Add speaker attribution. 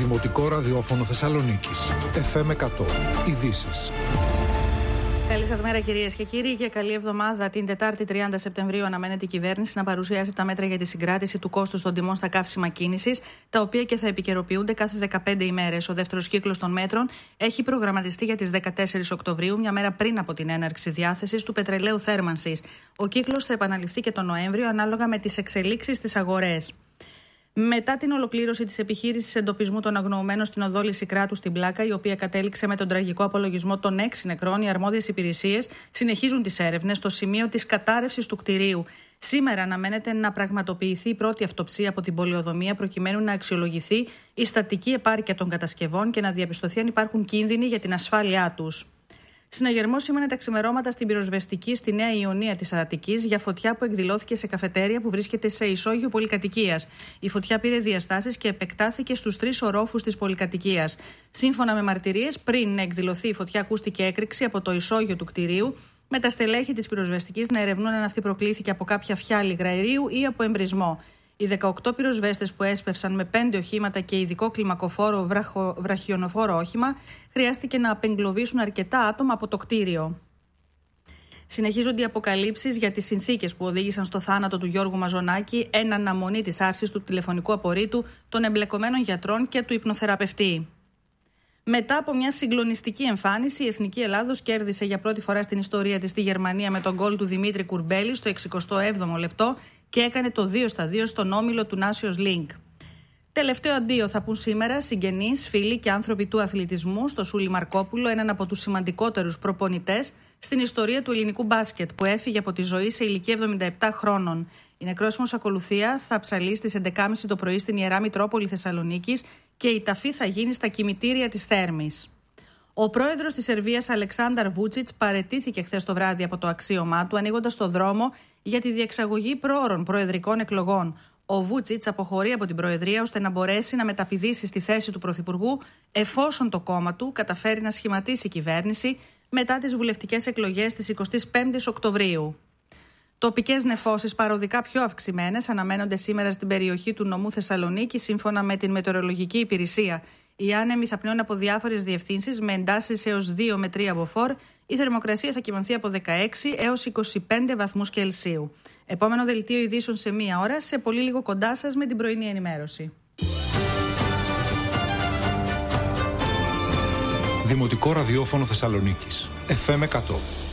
Speaker 1: Δημοτικό ραδιόφωνο Θεσσαλονίκης. FM 100. Ειδήσεις.
Speaker 2: Καλή σας μέρα, κυρίες και κύριοι, και καλή εβδομάδα. Την Τετάρτη 30 Σεπτεμβρίου αναμένεται η κυβέρνηση να παρουσιάσει τα μέτρα για τη συγκράτηση του κόστους των τιμών στα καύσιμα κίνησης, τα οποία και θα επικαιροποιούνται κάθε 15 ημέρες. Ο δεύτερος κύκλος των μέτρων έχει προγραμματιστεί για τις 14 Οκτωβρίου, μια μέρα πριν από την έναρξη διάθεσης του πετρελαίου θέρμανσης. Ο κύκλος θα επαναληφθεί και τον Νοέμβριο, ανάλογα με τις εξελίξεις στις αγορές. Μετά την ολοκλήρωση της επιχείρησης εντοπισμού των αγνοωμένων στην οδό Λυσικράτου στην Πλάκα, η οποία κατέληξε με τον τραγικό απολογισμό των 6 νεκρών, οι αρμόδιες υπηρεσίες συνεχίζουν τις έρευνες στο σημείο της κατάρρευσης του κτηρίου. Σήμερα αναμένεται να πραγματοποιηθεί η πρώτη αυτοψία από την πολεοδομία, προκειμένου να αξιολογηθεί η στατική επάρκεια των κατασκευών και να διαπιστωθεί αν υπάρχουν κίνδυνοι για την ασφάλειά τους. Συναγερμός σήμερα τα ξημερώματα στην πυροσβεστική στη Νέα Ιωνία της Αττικής για φωτιά που εκδηλώθηκε σε καφετέρια που βρίσκεται σε ισόγειο πολυκατοικίας. Η φωτιά πήρε διαστάσεις και επεκτάθηκε στους 3 ορόφους της πολυκατοικίας. Σύμφωνα με μαρτυρίες, πριν εκδηλωθεί η φωτιά, ακούστηκε έκρηξη από το ισόγειο του κτηρίου, με τα στελέχη της πυροσβεστικής να ερευνούν αν αυτή προκλήθηκε από κάποια φιάλη υγραερίου ή από εμπρισμό. Οι 18 πυροσβέστες που έσπευσαν με 5 οχήματα και ειδικό κλιμακοφόρο βραχιονοφόρο όχημα χρειάστηκε να απεγκλωβίσουν αρκετά άτομα από το κτίριο. Συνεχίζονται οι αποκαλύψεις για τις συνθήκες που οδήγησαν στο θάνατο του Γιώργου Μαζονάκη εν αναμονή της άρσης του τηλεφωνικού απορρίτου των εμπλεκομένων γιατρών και του υπνοθεραπευτή. Μετά από μια συγκλονιστική εμφάνιση, η Εθνική Ελλάδος κέρδισε για πρώτη φορά στην ιστορία της τη Γερμανία με τον γκολ του Δημήτρη Κουρμπέλη στο 67ο λεπτό και έκανε το 2-2 στον όμιλο του Nations League. Τελευταίο αντίο θα πουν σήμερα συγγενείς, φίλοι και άνθρωποι του αθλητισμού στο Σούλη Μαρκόπουλο, έναν από τους σημαντικότερους προπονητές στην ιστορία του ελληνικού μπάσκετ, που έφυγε από τη ζωή σε ηλικία 77 χρόνων. Η νεκρόσιμος ακολουθία θα ψαλεί στις 11.30 το πρωί στην Ιερά Μητρόπολη Θεσσαλονίκης και η ταφή θα γίνει στα κημητήρια της Θέρμης. Ο πρόεδρος της Σερβίας, Αλεξάνδαρ Βούτσιτς, παραιτήθηκε χθες το βράδυ από το αξίωμά του, ανοίγοντας το δρόμο για τη διεξαγωγή προώρων προεδρικών εκλογών. Ο Βούτσιτς αποχωρεί από την Προεδρία ώστε να μπορέσει να μεταπηδήσει στη θέση του Πρωθυπουργού, εφόσον το κόμμα του καταφέρει να σχηματίσει κυβέρνηση μετά τις βουλευτικές εκλογές της 25ης Οκτωβρίου. Τοπικές νεφώσεις παροδικά πιο αυξημένες αναμένονται σήμερα στην περιοχή του νομού Θεσσαλονίκη, σύμφωνα με την Μετεωρολογική Υπηρεσία. Οι άνεμοι θα πνέουν από διάφορες διευθύνσεις με εντάσεις έως 2 με 3 μποφόρ. Η θερμοκρασία θα κυμανθεί από 16 έως 25 βαθμούς Κελσίου. Επόμενο δελτίο ειδήσεων σε 1 ώρα, σε πολύ λίγο κοντά σας με την πρωινή ενημέρωση.
Speaker 1: Δημοτικό ραδιόφωνο Θεσσαλονίκης. FM 100.